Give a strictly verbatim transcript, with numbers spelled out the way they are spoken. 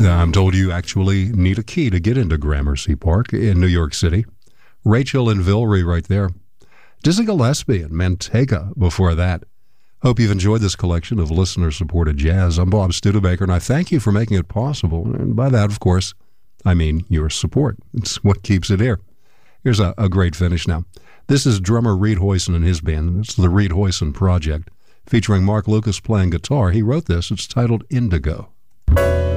I'm told you actually need a key to get into Gramercy Park in New York City. Rachel and Vilry right there. Dizzy Gillespie and Manteca before that. Hope you've enjoyed this collection of listener-supported jazz. I'm Bob Studebaker, and I thank you for making it possible. And by that, of course, I mean your support. It's what keeps it here. Here's a, a great finish now. This is drummer Reed Hoyson and his band. It's the Reed Hoyson Project, featuring Mark Lucas playing guitar. He wrote this. It's titled Indigo.